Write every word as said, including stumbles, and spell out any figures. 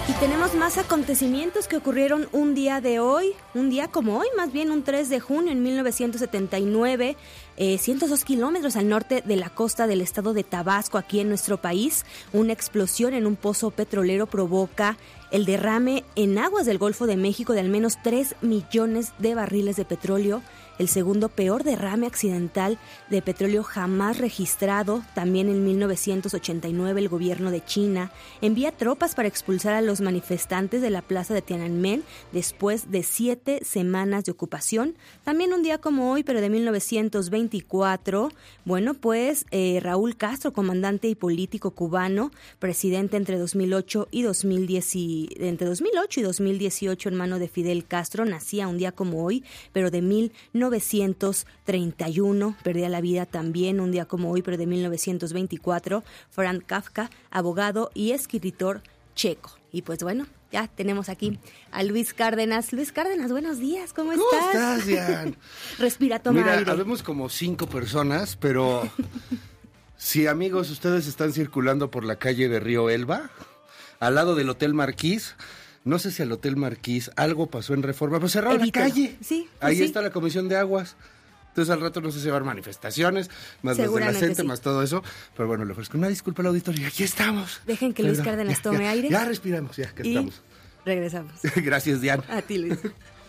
Y tenemos más acontecimientos que ocurrieron un día de hoy, un día como hoy, más bien un tres de junio en mil novecientos setenta y nueve, eh, ciento dos kilómetros al norte de la costa del estado de Tabasco, aquí en nuestro país. Una explosión en un pozo petrolero provoca el derrame en aguas del Golfo de México de al menos tres millones de barriles de petróleo, el segundo peor derrame accidental de petróleo jamás registrado. También en mil novecientos ochenta y nueve el gobierno de China envía tropas para expulsar a los manifestantes de la plaza de Tiananmen después de siete semanas de ocupación. También un día como hoy, pero de mil novecientos veinticuatro, bueno, pues eh, Raúl Castro, comandante y político cubano, presidente entre dos mil ocho y dos mil diez, entre dos mil ocho y dos mil dieciocho en mano de Fidel Castro, nacía un día como hoy, pero de mil novecientos treinta y uno, perdía la vida también un día como hoy, pero de mil novecientos veinticuatro, Franz Kafka, abogado y escritor checo. Y pues bueno, ya tenemos aquí a Luis Cárdenas. Luis Cárdenas, buenos días, ¿cómo estás? ¿Cómo estás, Dian? Respira, toma Mira, aire. habemos como cinco personas, pero si amigos, ustedes están circulando por la calle de Río Elba, al lado del Hotel Marquís, no sé si al Hotel Marquís algo pasó en Reforma, pero cerraron Evítalo. la calle. Sí, pues Ahí sí. está la Comisión de Aguas. Entonces al rato no sé si va a haber manifestaciones, más las de la Seguramente gente, sí. más todo eso. Pero bueno, le ofrezco una disculpa al auditorio y aquí estamos. Dejen que Luis Perdón, Cárdenas ya, tome ya, aire. Ya respiramos, ya que Y estamos. regresamos. Gracias, Dian. A ti, Luis.